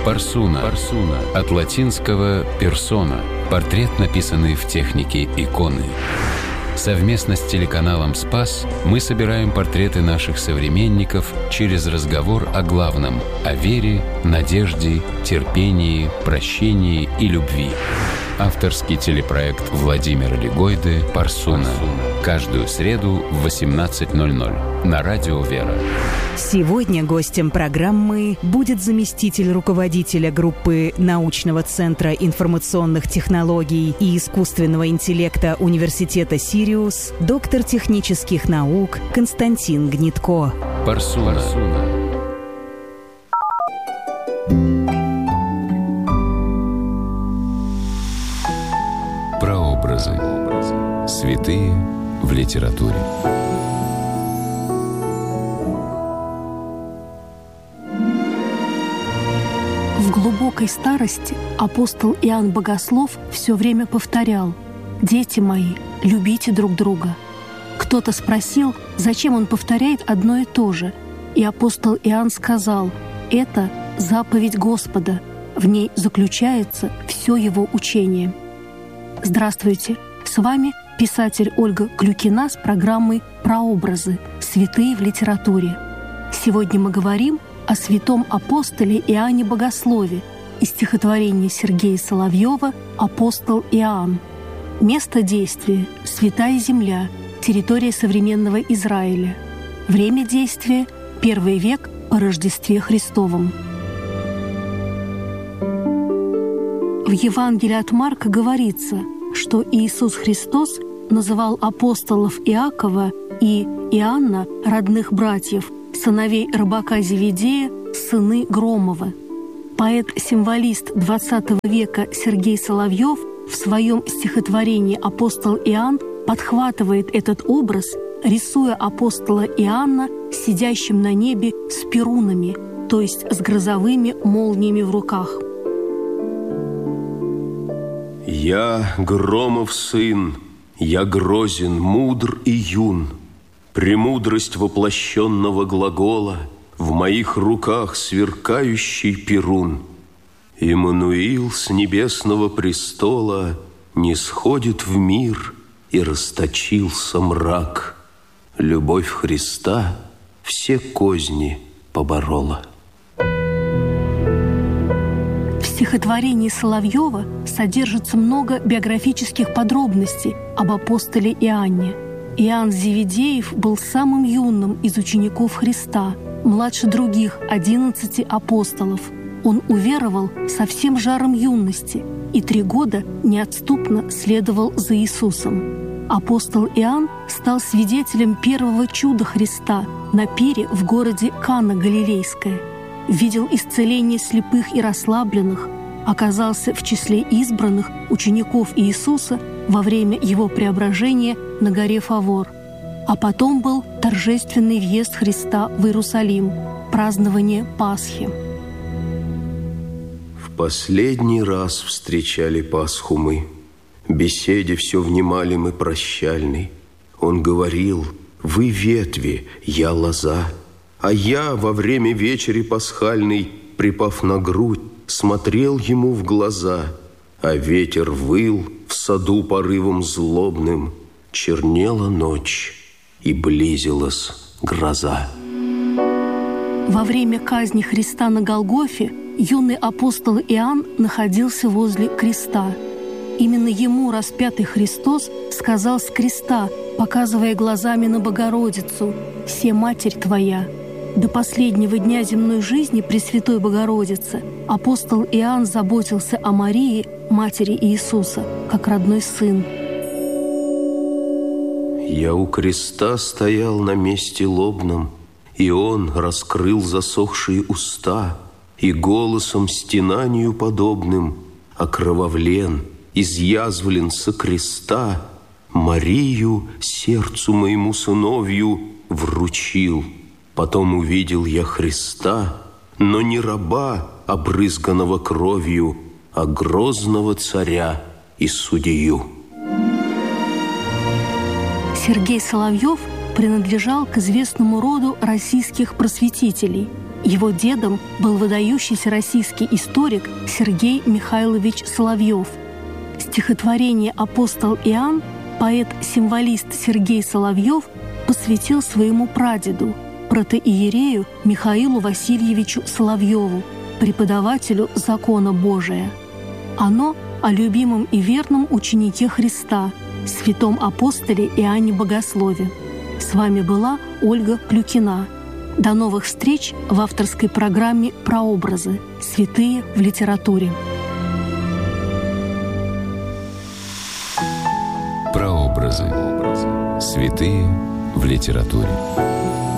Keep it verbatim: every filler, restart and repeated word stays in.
Парсуна. Парсуна. От латинского «персона» – портрет, написанный в технике иконы. Совместно с телеканалом «Спас» мы собираем портреты наших современников через разговор о главном – о вере, надежде, терпении, прощении и любви. Авторский телепроект Владимира Легойды «Парсуна». Каждую среду в восемнадцать ноль ноль на радио «Вера». Сегодня гостем программы будет заместитель руководителя группы научного центра информационных технологий и искусственного интеллекта Университета Сириус, доктор технических наук Константин Гнетко. Парсуна. Парсуна. Прообразы. Святые в литературе. В глубокой старости апостол Иоанн Богослов все время повторял: «Дети мои, любите друг друга». Кто-то спросил, зачем он повторяет одно и то же, и апостол Иоанн сказал: «Это заповедь Господа, в ней заключается все его учение». Здравствуйте! С вами писатель Ольга Клюкина с программой «Прообразы. Святые в литературе». Сегодня мы говорим о святом апостоле Иоанне Богослове из стихотворения Сергея Соловьева «Апостол Иоанн». Место действия — Святая Земля, территория современного Израиля. Время действия — первый век по Рождестве Христовом. В Евангелии от Марка говорится, что Иисус Христос называл апостолов Иакова и Иоанна, родных братьев, сыновей рыбака Зеведея, сыны Громовы. Поэт-символист двадцатого века Сергей Соловьев в своем стихотворении «Апостол Иоанн» подхватывает этот образ, рисуя апостола Иоанна сидящим на небе с перунами, то есть с грозовыми молниями в руках. «Я Громов сын, я грозен, мудр и юн. Премудрость воплощенного глагола, в моих руках сверкающий перун. Иммануил с небесного престола нисходит в мир, и расточился мрак. Любовь Христа все козни поборола». В стихотворении Соловьева содержится много биографических подробностей об апостоле Иоанне. Иоанн Зеведеев был самым юным из учеников Христа, младше других одиннадцати апостолов. Он уверовал со всем жаром юности и три года неотступно следовал за Иисусом. Апостол Иоанн стал свидетелем первого чуда Христа на пире в городе Кана Галилейская. Видел исцеление слепых и расслабленных, оказался в числе избранных учеников Иисуса во время Его преображения на горе Фавор. А потом был торжественный въезд Христа в Иерусалим, празднование Пасхи. В последний раз встречали Пасху мы, беседе все внимали мы прощальной. Он говорил: «Вы ветви, я лоза». А я во время вечери пасхальной, припав на грудь, смотрел ему в глаза, а ветер выл в саду порывом злобным, чернела ночь и близилась гроза. Во время казни Христа на Голгофе юный апостол Иоанн находился возле креста. Именно ему распятый Христос сказал с креста, показывая глазами на Богородицу: «Се Матерь Твоя». До последнего дня земной жизни Пресвятой Богородицы апостол Иоанн заботился о Марии, матери Иисуса, как родной сын. Я у креста стоял на месте лобном, и он раскрыл засохшие уста, и голосом стенанию подобным, окровавлен, изъязвлен со креста, Марию, сердцу моему сыновью, вручил. Потом увидел я Христа, но не раба, обрызганного кровью, а грозного царя и судью. Сергей Соловьев принадлежал к известному роду российских просветителей. Его дедом был выдающийся российский историк Сергей Михайлович Соловьев. Стихотворение «Апостол Иоанн» поэт-символист Сергей Соловьев посвятил своему прадеду, протоиерею Михаилу Васильевичу Соловьеву, преподавателю закона Божия. Оно о любимом и верном ученике Христа, святом апостоле Иоанне Богослове. С вами была Ольга Клюкина. До новых встреч в авторской программе «Прообразы. Святые в литературе». Прообразы. Святые в литературе.